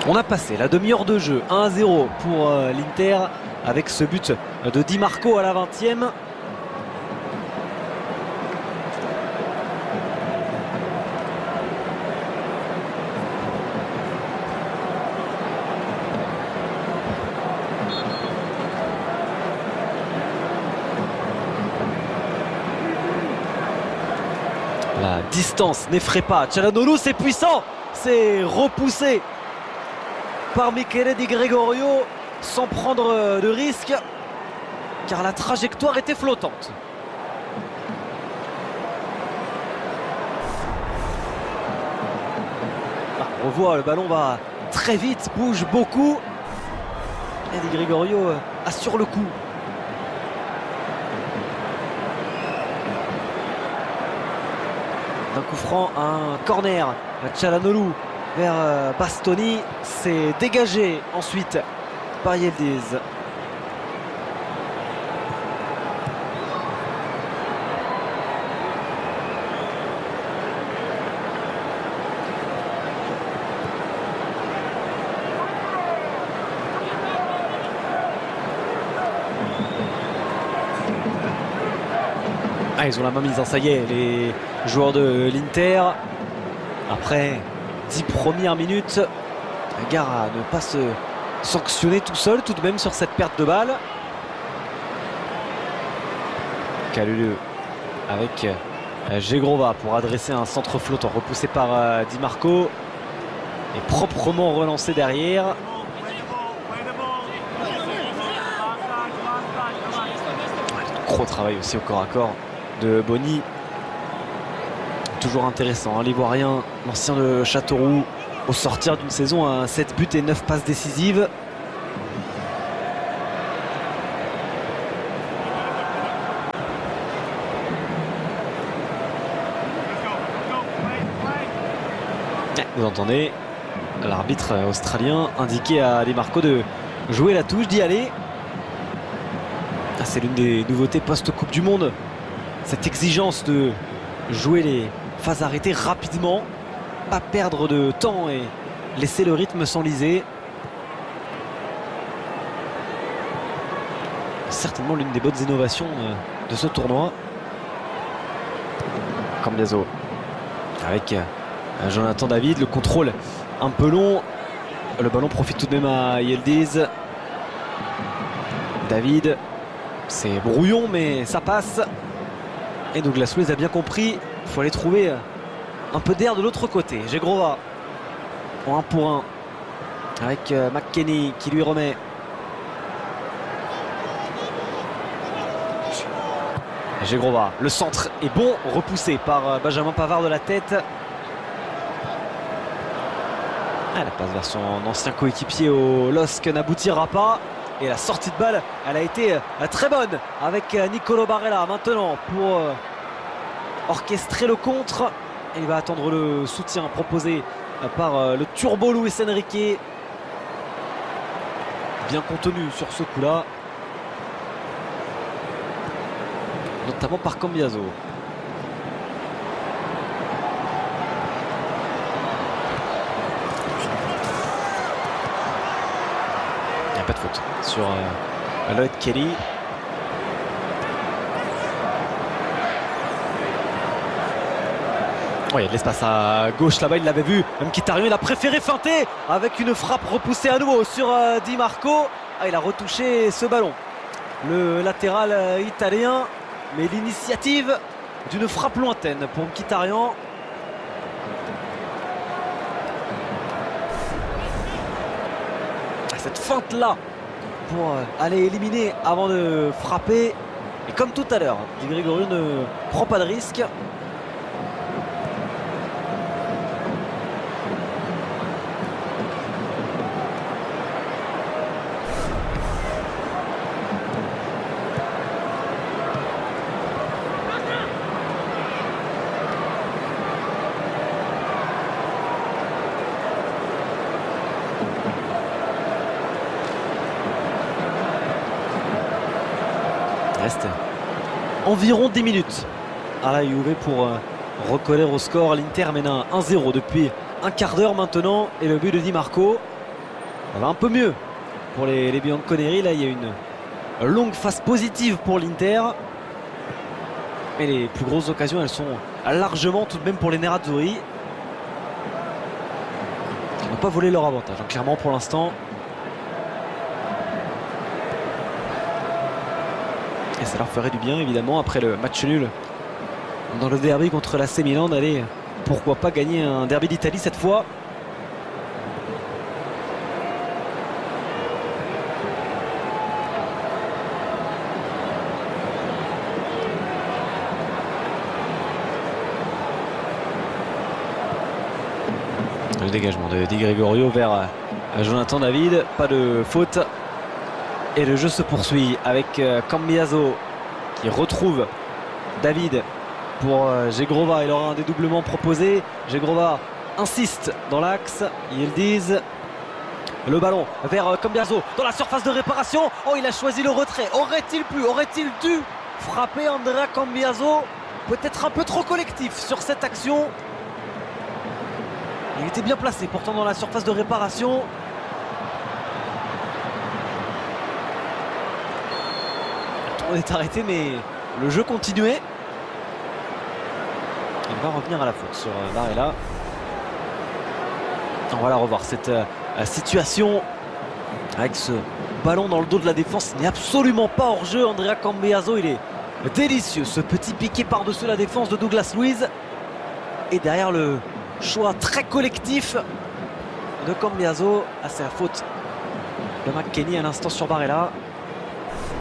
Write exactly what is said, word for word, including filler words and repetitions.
On a passé la demi-heure de jeu, un à zéro pour euh, l'Inter avec ce but de Di Marco à la vingtième. La distance n'effraie pas. Calhanoglu, c'est puissant. C'est repoussé par Michele Di Gregorio sans prendre de risque car la trajectoire était flottante. Ah, on revoit, le ballon va très vite, bouge beaucoup et Di Gregorio assure le coup. Un coup franc, un corner. Calhanoglu vers Bastoni, c'est dégagé ensuite par Yildiz. Ah, ils ont la main mise, hein, ça y est, les joueurs de l'Inter. Après dix premières minutes, gare à ne pas se sanctionner tout seul tout de même sur cette perte de balle. Calulu avec Gegrova pour adresser un centre flottant repoussé par Di Marco et proprement relancé derrière. Gros travail aussi au corps à corps de Boni. Toujours intéressant, hein, l'Ivoirien, l'ancien de Châteauroux, au sortir d'une saison à sept buts et neuf passes décisives. Vous entendez l'arbitre australien indiquer à Di Marco de jouer la touche, d'y aller. C'est l'une des nouveautés post-Coupe du Monde, cette exigence de jouer les phases arrêtées rapidement, pas perdre de temps et laisser le rythme s'enliser. Certainement l'une des bonnes innovations de ce tournoi. Cambiaso avec Jonathan David, le contrôle un peu long, le ballon profite tout de même à Yildiz. David, c'est brouillon mais ça passe. Et Douglas Luiz a bien compris, il faut aller trouver un peu d'air de l'autre côté. Gegrova en un pour un avec McKennie qui lui remet. Gegrova, le centre est bon, repoussé par Benjamin Pavard de la tête. Ah, la passe vers son ancien coéquipier au L O S C n'aboutira pas. Et la sortie de balle, elle a été très bonne avec Nicolo Barella maintenant pour orchestrer le contre. Et il va attendre le soutien proposé par le turbo Luis Enrique. Bien contenu sur ce coup-là, notamment par Cambiaso. Il n'y a pas de faute sur euh, Lloyd Kelly. Oh, il y a de l'espace à gauche là-bas, il l'avait vu. Mkhitaryan, il a préféré feinter avec une frappe repoussée à nouveau sur euh, Di Marco. Ah, il a retouché ce ballon, le latéral euh, italien. Mais l'initiative d'une frappe lointaine pour Mkhitaryan. Cette feinte là pour aller éliminer avant de frapper. Et comme tout à l'heure, Di Gregorio ne prend pas de risque. Reste environ dix minutes à la Juve pour euh, recoller au score. L'Inter mène un un zéro depuis un quart d'heure maintenant. Et le but de Di Marco. Ça va un peu mieux pour les, les Bianconeri. Là, il y a une longue phase positive pour l'Inter. Mais les plus grosses occasions, elles sont largement tout de même pour les Nerazzurri. Ils n'ont pas volé leur avantage, hein, clairement pour l'instant. Et ça leur ferait du bien, évidemment, après le match nul dans le derby contre l'A C Milan, d'aller, pourquoi pas, gagner un derby d'Italie cette fois. Le dégagement de Di Gregorio vers Jonathan David, pas de faute. Et le jeu se poursuit avec Cambiaso qui retrouve David pour Gegrova. Il aura un dédoublement proposé. Gegrova insiste dans l'axe. Yildiz. Le ballon vers Cambiaso dans la surface de réparation. Oh, il a choisi le retrait. Aurait-il pu, aurait-il dû frapper Andrea Cambiaso? Peut-être un peu trop collectif sur cette action. Il était bien placé pourtant dans la surface de réparation. On est arrêté, mais le jeu continuait. Il va revenir à la faute sur Varela. On va la revoir, cette euh, situation avec ce ballon dans le dos de la défense. Il n'est absolument pas hors jeu. Andrea Cambiaso, il est délicieux, ce petit piqué par-dessus la défense de Douglas Luiz. Et derrière le choix très collectif de Cambiaso, ah, c'est la faute de McKennie à l'instant sur Varela.